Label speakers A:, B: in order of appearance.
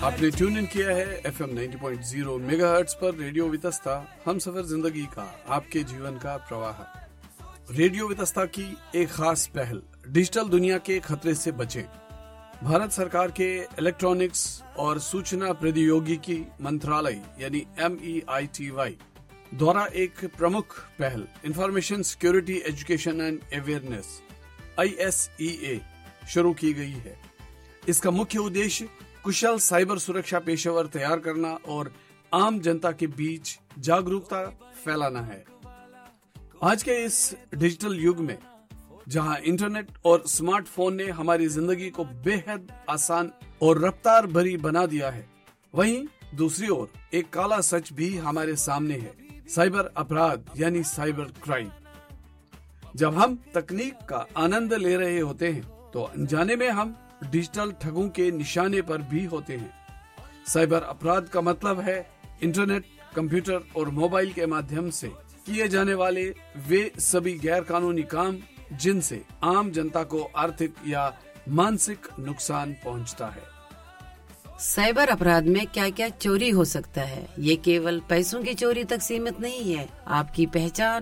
A: आपने tune in किया है FM 90.0 मेगाहर्ट्ज पर रेडियो वितस्ता, हम सफर जिंदगी का, आपके जीवन का प्रवाह। रेडियो वितस्ता की एक खास पहल, डिजिटल दुनिया के खतरे से बचें। भारत सरकार के इलेक्ट्रॉनिक्स और सूचना प्रौद्योगिकी मंत्रालय यानी MEITY द्वारा एक प्रमुख पहल information security education and awareness ISEA शुरू की गई है। इसका मुख्य उद्देश्य कुशल साइबर सुरक्षा पेशेवर तैयार करना और आम जनता के बीच जागरूकता फैलाना है। आज के इस डिजिटल युग में जहां इंटरनेट और स्मार्टफोन ने हमारी जिंदगी को बेहद आसान और रफ्तार भरी बना दिया है, वहीं दूसरी ओर एक काला सच भी हमारे सामने है, साइबर अपराध यानी साइबर क्राइम। जब हम तकनीक का आनंद ले रहे होते हैं तो अनजाने में हम डिजिटल ठगों के निशाने पर भी होते हैं। साइबर अपराध का मतलब है इंटरनेट, कंप्यूटर और मोबाइल के माध्यम से किए जाने वाले वे सभी गैर कानूनी काम जिनसे आम जनता को आर्थिक या मानसिक नुकसान पहुंचता है।
B: साइबर अपराध में क्या क्या चोरी हो सकता है? ये केवल पैसों की चोरी तक सीमित नहीं है। आपकी पहचान